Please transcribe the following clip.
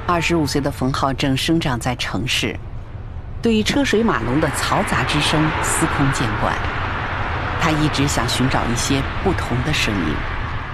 25岁的冯浩正生长在城市，对于车水马龙的嘈杂之声司空见惯。他一直想寻找一些不同的声音。